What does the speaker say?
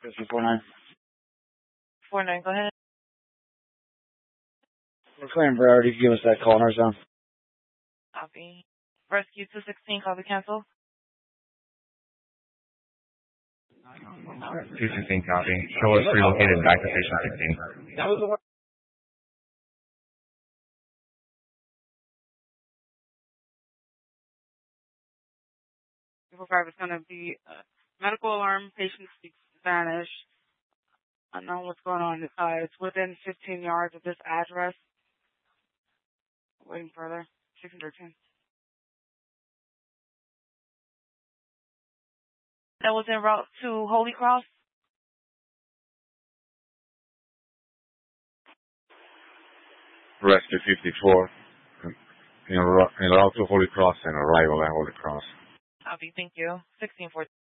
5049. 49, go ahead. We're claiming priority. Give us that call in our zone. Copy. Rescue 216, copy cancel. 216 copy. Show us relocated back to station 16. That was the one. 245 is going to be a medical alarm. Patient speaks Spanish. Unknown what's going on. It's within 15 yards of this address. Waiting further. 613. That was en route to Holy Cross. Rescue 54. En route to Holy Cross and arrival at Holy Cross. Copy, thank you. 1614.